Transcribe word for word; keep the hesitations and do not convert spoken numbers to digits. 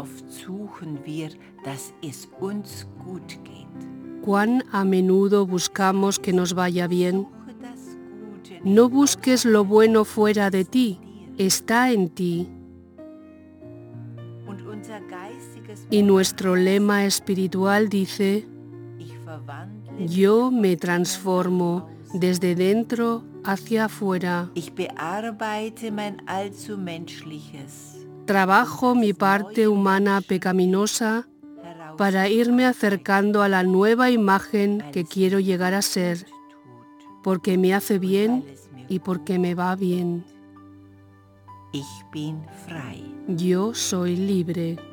oft suchen wir, dass es uns gut geht. Cuán a menudo buscamos que nos vaya bien. Suche das Gute nicht No busques lo bueno fuera de ti, dir. está en ti. Und unser geistiges Y Motto nuestro lema espiritual dice, Ich verwandle mich yo von me innen transformo nach außen. desde dentro hacia afuera. Ich bearbeite mein allzu menschliches Trabajo mi parte humana pecaminosa para irme acercando a la nueva imagen que quiero llegar a ser, porque me hace bien y porque me va bien. Ich bin frei. Yo soy libre.